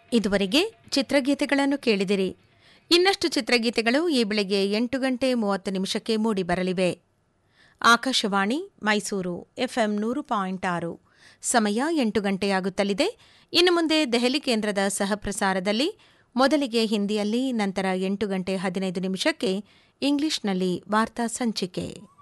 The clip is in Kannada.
ಇದುವರೆಗೆ ಚಿತ್ರಗೀತೆಗಳನ್ನು ಕೇಳಿದಿರಿ. ಇನ್ನಷ್ಟು ಚಿತ್ರಗೀತೆಗಳು ಈ ಬೆಳಗ್ಗೆ 8:30 ಮೂಡಿಬರಲಿವೆ. ಆಕಾಶವಾಣಿ ಮೈಸೂರು ಎಫ್ಎಂ 100.6 ಸಮಯ 8 ಗಂಟೆಯಾಗುತ್ತಲಿದೆ. ಇನ್ನು ಮುಂದೆ ದೆಹಲಿ ಕೇಂದ್ರದ ಸಹಪ್ರಸಾರದಲ್ಲಿ ಮೊದಲಿಗೆ ಹಿಂದಿಯಲ್ಲಿ, ನಂತರ 8:15 ಇಂಗ್ಲಿಷ್ನಲ್ಲಿ ವಾರ್ತಾ ಸಂಚಿಕೆ.